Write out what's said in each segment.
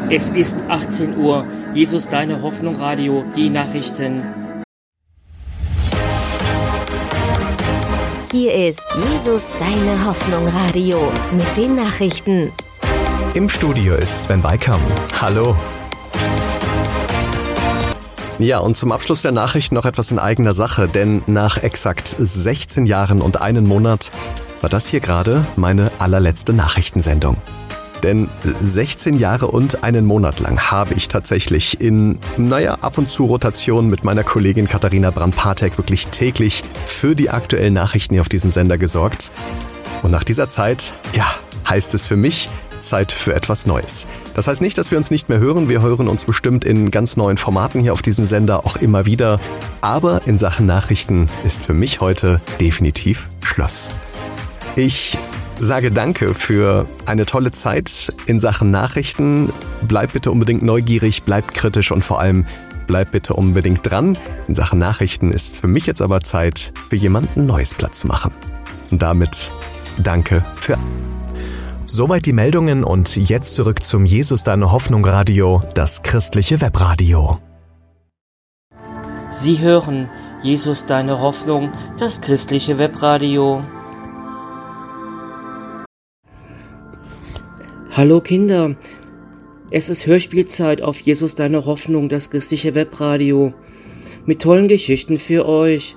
Es ist 18 Uhr. Jesus, deine Hoffnung, Radio, die Nachrichten. Hier ist Jesus, deine Hoffnung, Radio mit den Nachrichten. Im Studio ist Sven Weikam. Hallo. Ja, und zum Abschluss der Nachrichten noch etwas in eigener Sache, denn nach exakt 16 Jahren und einem Monat war das hier gerade meine allerletzte Nachrichtensendung. Denn 16 Jahre und einen Monat lang habe ich tatsächlich in, ab und zu Rotation mit meiner Kollegin Katharina Brandt-Patek wirklich täglich für die aktuellen Nachrichten hier auf diesem Sender gesorgt. Und nach dieser Zeit, heißt es für mich, Zeit für etwas Neues. Das heißt nicht, dass wir uns nicht mehr hören. Wir hören uns bestimmt in ganz neuen Formaten hier auf diesem Sender auch immer wieder. Aber in Sachen Nachrichten ist für mich heute definitiv Schluss. Ich sage danke für eine tolle Zeit in Sachen Nachrichten. Bleibt bitte unbedingt neugierig, bleibt kritisch und vor allem bleibt bitte unbedingt dran. In Sachen Nachrichten ist für mich jetzt aber Zeit, für jemanden Neues Platz zu machen. Und damit danke für... Soweit die Meldungen und jetzt zurück zum Jesus, deine Hoffnung Radio, das christliche Webradio. Sie hören Jesus, deine Hoffnung, das christliche Webradio. Hallo Kinder, es ist Hörspielzeit auf Jesus, deine Hoffnung, das christliche Webradio. Mit tollen Geschichten für euch.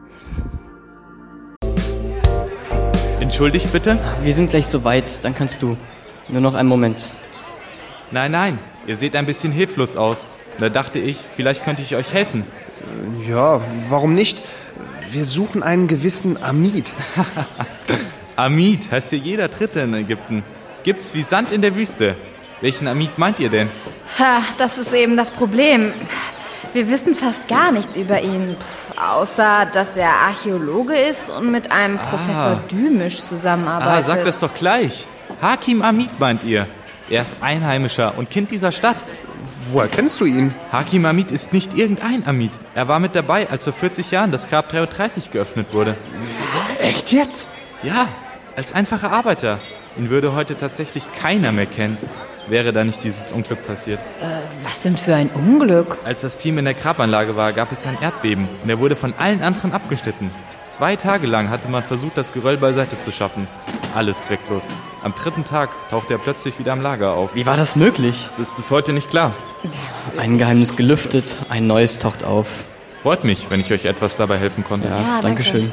Entschuldigt bitte? Wir sind gleich soweit, dann kannst du. Nur noch einen Moment. Nein, ihr seht ein bisschen hilflos aus. Da dachte ich, vielleicht könnte ich euch helfen. Ja, warum nicht? Wir suchen einen gewissen Amit. Amit heißt hier jeder Dritte in Ägypten. Gibt's wie Sand in der Wüste. Welchen Amit meint ihr denn? Das ist eben das Problem. Wir wissen fast gar nichts über ihn. Außer, dass er Archäologe ist und mit einem Professor Dümisch zusammenarbeitet. Sagt das doch gleich. Hakim Amit meint ihr. Er ist Einheimischer und Kind dieser Stadt. Woher kennst du ihn? Hakim Amit ist nicht irgendein Amit. Er war mit dabei, als vor 40 Jahren das Grab 33 geöffnet wurde. Was? Echt jetzt? Ja, als einfacher Arbeiter. Ihn würde heute tatsächlich keiner mehr kennen. Wäre da nicht dieses Unglück passiert. Was denn für ein Unglück? Als das Team in der Grabanlage war, gab es ein Erdbeben und er wurde von allen anderen abgeschnitten. 2 Tage lang hatte man versucht, das Geröll beiseite zu schaffen. Alles zwecklos. Am 3. Tag tauchte er plötzlich wieder am Lager auf. Wie war das möglich? Das ist bis heute nicht klar. Ein Geheimnis gelüftet, ein neues taucht auf. Freut mich, wenn ich euch etwas dabei helfen konnte. Ja, danke schön.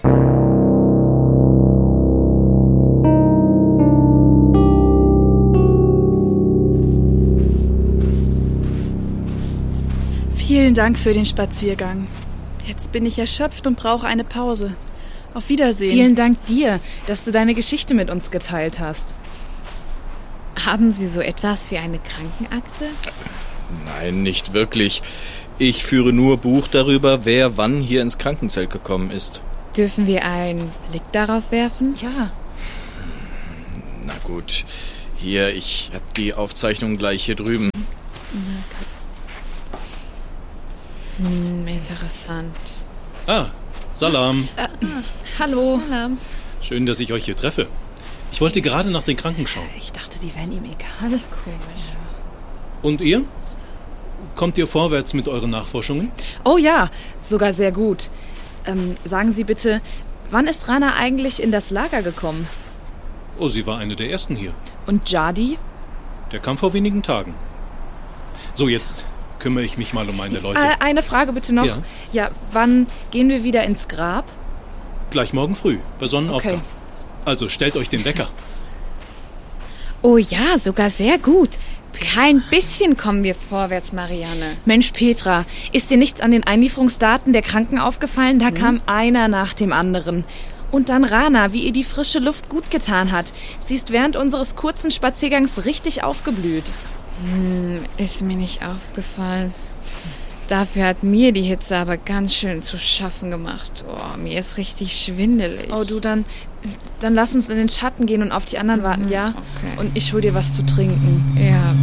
Vielen Dank für den Spaziergang. Jetzt bin ich erschöpft und brauche eine Pause. Auf Wiedersehen. Vielen Dank dir, dass du deine Geschichte mit uns geteilt hast. Haben Sie so etwas wie eine Krankenakte? Nein, nicht wirklich. Ich führe nur Buch darüber, wer wann hier ins Krankenzelt gekommen ist. Dürfen wir einen Blick darauf werfen? Ja. Na gut. Hier, ich habe die Aufzeichnung gleich hier drüben. Interessant. Salam. Hallo. Salam. Schön, dass ich euch hier treffe. Ich wollte gerade nach den Kranken schauen. Ich dachte, die wären ihm egal. Komisch. Und ihr? Kommt ihr vorwärts mit euren Nachforschungen? Oh ja, sogar sehr gut. Sagen Sie bitte, wann ist Rana eigentlich in das Lager gekommen? Oh, sie war eine der ersten hier. Und Jadi? Der kam vor wenigen Tagen. So, jetzt kümmere ich mich mal um meine Leute. Eine Frage bitte noch. Ja, wann gehen wir wieder ins Grab? Gleich morgen früh, bei Sonnenaufgang. Okay. Also stellt euch den Wecker. Oh ja, sogar sehr gut. Kein bisschen kommen wir vorwärts, Marianne. Mensch, Petra, ist dir nichts an den Einlieferungsdaten der Kranken aufgefallen? Da kam einer nach dem anderen. Und dann Rana, wie ihr die frische Luft gut getan hat. Sie ist während unseres kurzen Spaziergangs richtig aufgeblüht. Ist mir nicht aufgefallen. Dafür hat mir die Hitze aber ganz schön zu schaffen gemacht. Oh, mir ist richtig schwindelig. Oh du, dann lass uns in den Schatten gehen und auf die anderen warten, ja? Okay. Und ich hol dir was zu trinken. Ja,